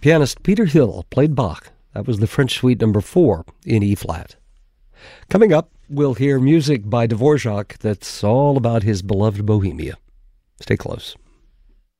Pianist Peter Hill played Bach. That was the French Suite number 4 in E-flat. Coming up, we'll hear music by Dvorak that's all about his beloved Bohemia. Stay close.